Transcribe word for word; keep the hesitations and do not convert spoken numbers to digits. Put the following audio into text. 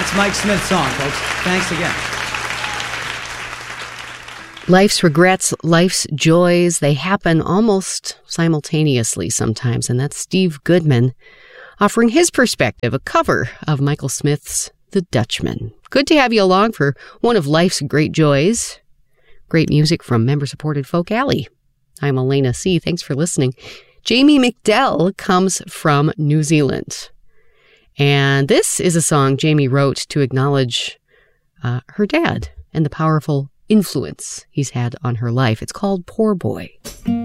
That's Mike Smith's song, folks. Thanks again. Life's regrets, life's joys, they happen almost simultaneously sometimes, and that's Steve Goodman offering his perspective, a cover of Michael Smith's The Dutchman. Good to have you along for one of life's great joys. Great music from member-supported Folk Alley. I'm Elena C. Thanks for listening. Jamie McDell comes from New Zealand. And this is a song Jamie wrote to acknowledge uh, her dad and the powerful influence he's had on her life. It's called Poor Boy.